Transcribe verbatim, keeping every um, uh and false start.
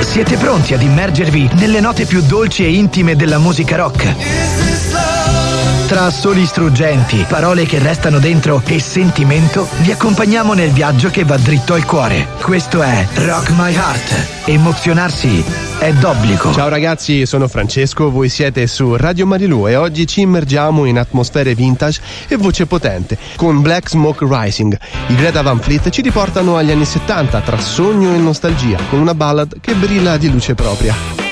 Siete pronti ad immergervi nelle note più dolci e intime della musica rock? Tra assoli struggenti, parole che restano dentro e sentimento, vi accompagniamo nel viaggio che va dritto al cuore. Questo è Rock My Heart. Emozionarsi è d'obbligo. Ciao ragazzi, sono Francesco, voi siete su Radio Marilù e oggi ci immergiamo in atmosfere vintage e voce potente con Black Smoke Rising. I Greta Van Fleet ci riportano agli anni settanta tra sogno e nostalgia con una ballad che brilla di luce propria.